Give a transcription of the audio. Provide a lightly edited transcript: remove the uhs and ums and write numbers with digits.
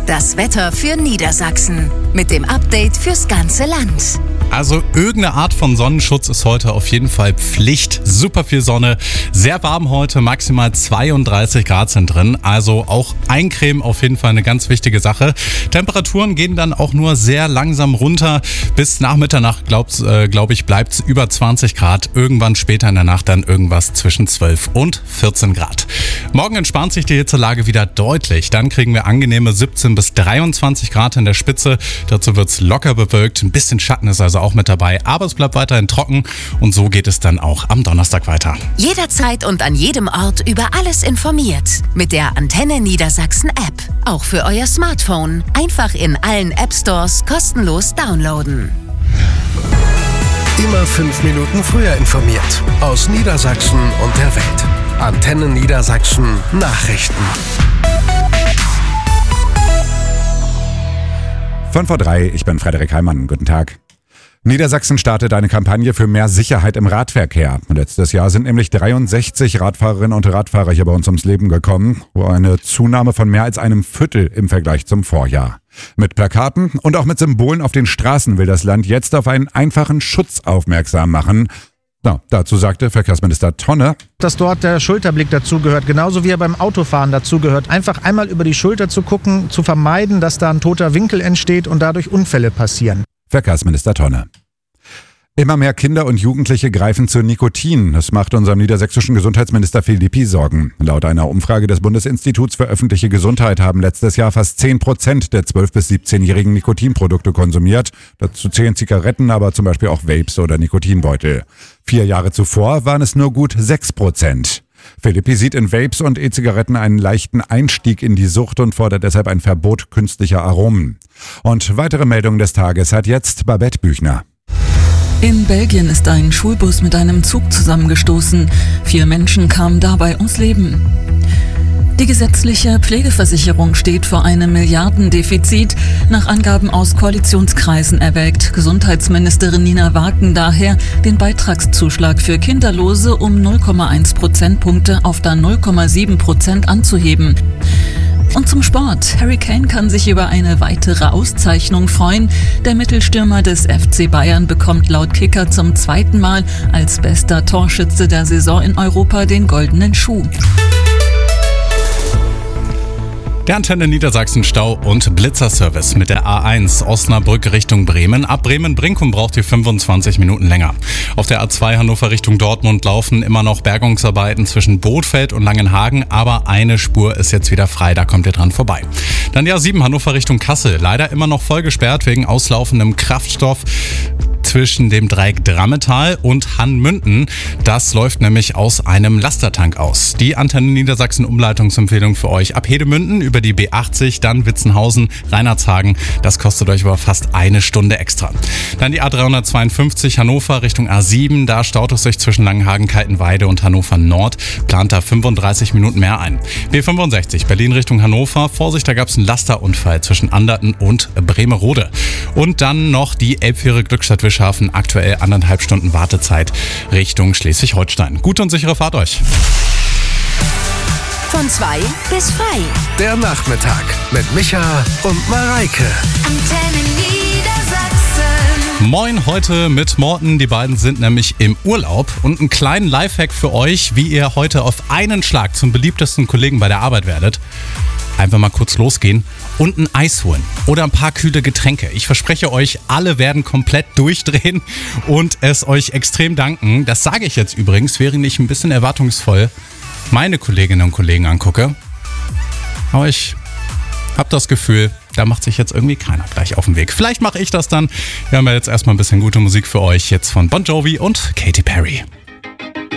das Wetter für Niedersachsen. Mit dem Update fürs ganze Land. Also irgendeine Art von Sonnenschutz ist heute auf jeden Fall Pflicht. Super viel Sonne, sehr warm heute, maximal 32 Grad sind drin. Also auch eincremen auf jeden Fall eine ganz wichtige Sache. Temperaturen gehen dann auch nur sehr langsam runter. Bis nach Mitternacht, glaube ich, bleibt es über 20 Grad. Irgendwann später in der Nacht dann irgendwas zwischen 12 und 14 Grad. Morgen entspannt sich die Hitzelage wieder deutlich. Dann kriegen wir angenehme 17 bis 23 Grad in der Spitze. Dazu wird es locker bewölkt. Ein bisschen Schatten ist also auch mit dabei, aber es bleibt weiterhin trocken und so geht es dann auch am Donnerstag weiter. Jederzeit und an jedem Ort über alles informiert. Mit der Antenne Niedersachsen App. Auch für euer Smartphone. Einfach in allen App Stores kostenlos downloaden. Immer 5 Minuten früher informiert. Aus Niedersachsen und der Welt. Antenne Niedersachsen Nachrichten. 5:03 Uhr, ich bin Frederik Heimann. Guten Tag. Niedersachsen startet eine Kampagne für mehr Sicherheit im Radverkehr. Letztes Jahr sind nämlich 63 Radfahrerinnen und Radfahrer hier bei uns ums Leben gekommen. Eine Zunahme von mehr als einem Viertel im Vergleich zum Vorjahr. Mit Plakaten und auch mit Symbolen auf den Straßen will das Land jetzt auf einen einfachen Schutz aufmerksam machen. Dazu sagte Verkehrsminister Tonne, dass dort der Schulterblick dazugehört, genauso wie er beim Autofahren dazugehört. Einfach einmal über die Schulter zu gucken, zu vermeiden, dass da ein toter Winkel entsteht und dadurch Unfälle passieren. Verkehrsminister Tonne. Immer mehr Kinder und Jugendliche greifen zu Nikotin. Das macht unserem niedersächsischen Gesundheitsminister Philippi Sorgen. Laut einer Umfrage des Bundesinstituts für öffentliche Gesundheit haben letztes Jahr fast 10% der 12- bis 17-Jährigen Nikotinprodukte konsumiert. Dazu zählen Zigaretten, aber zum Beispiel auch Vapes oder Nikotinbeutel. 4 Jahre zuvor waren es nur gut 6%. Philippi sieht in Vapes und E-Zigaretten einen leichten Einstieg in die Sucht und fordert deshalb ein Verbot künstlicher Aromen. Und weitere Meldungen des Tages hat jetzt Babette Büchner. In Belgien ist ein Schulbus mit einem Zug zusammengestoßen. 4 Menschen kamen dabei ums Leben. Die gesetzliche Pflegeversicherung steht vor einem Milliardendefizit. Nach Angaben aus Koalitionskreisen erwägt Gesundheitsministerin Nina Wagen daher, den Beitragszuschlag für Kinderlose um 0,1 Prozentpunkte auf dann 0,7% anzuheben. Und zum Sport. Harry Kane kann sich über eine weitere Auszeichnung freuen. Der Mittelstürmer des FC Bayern bekommt laut Kicker zum 2. Mal als bester Torschütze der Saison in Europa den goldenen Schuh. Der Antenne Niedersachsen Stau- und Blitzerservice mit der A1 Osnabrück Richtung Bremen. Ab Bremen-Brinkum braucht ihr 25 Minuten länger. Auf der A2 Hannover Richtung Dortmund laufen immer noch Bergungsarbeiten zwischen Bothfeld und Langenhagen, aber eine Spur ist jetzt wieder frei, da kommt ihr dran vorbei. Dann die A7 Hannover Richtung Kassel, leider immer noch voll gesperrt wegen auslaufendem Kraftstoff zwischen dem Dreieck Drammetal und Hannmünden. Das läuft nämlich aus einem Lastertank aus. Die Antenne Niedersachsen Umleitungsempfehlung für euch ab Hedemünden über die B80, dann Witzenhausen, Reinhardshagen. Das kostet euch aber fast eine Stunde extra. Dann die A352 Hannover Richtung A7. Da staut es sich zwischen Langenhagen, Kaltenweide und Hannover Nord. Plant da 35 Minuten mehr ein. B65 Berlin Richtung Hannover. Vorsicht, da gab es einen Lasterunfall zwischen Anderten und Bremerode. Und dann noch die Elbfähre Glückstadt-Wischhafen. Aktuell 1,5 Stunden Wartezeit Richtung Schleswig-Holstein. Gute und sichere Fahrt euch. Von 2 bis frei. Der Nachmittag mit Micha und Mareike. Antenne Niedersachsen. Moin, heute mit Morten. Die beiden sind nämlich im Urlaub. Und einen kleinen Lifehack für euch, wie ihr heute auf einen Schlag zum beliebtesten Kollegen bei der Arbeit werdet. Einfach mal kurz losgehen und ein Eis holen oder ein paar kühle Getränke. Ich verspreche euch, alle werden komplett durchdrehen und es euch extrem danken. Das sage ich jetzt übrigens, während ich ein bisschen erwartungsvoll meine Kolleginnen und Kollegen angucke. Aber ich habe das Gefühl, da macht sich jetzt irgendwie keiner gleich auf den Weg. Vielleicht mache ich das dann. Wir haben ja jetzt erstmal ein bisschen gute Musik für euch. Jetzt von Bon Jovi und Katy Perry.